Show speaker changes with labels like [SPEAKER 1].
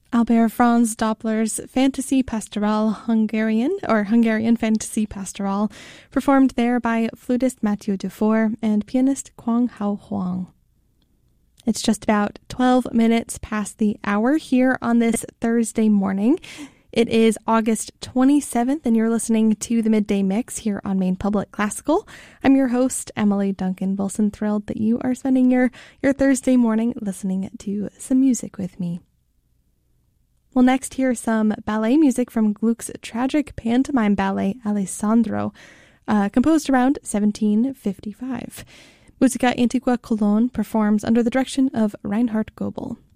[SPEAKER 1] Albert Franz Doppler's Fantasy Pastoral Hungarian Fantasy Pastoral, performed there by flutist Mathieu Dufour and pianist Kwang Hao Huang. It's just about 12 minutes past the hour here on this Thursday morning. It is August 27th, and you're listening to the Midday Mix here on Maine Public Classical. I'm your host, Emily Duncan Wilson, thrilled that you are spending your Thursday morning listening to some music with me. We'll next hear some ballet music from Gluck's tragic pantomime ballet Alessandro, composed around 1755. Musica Antiqua Cologne performs under the direction of Reinhard Goebel.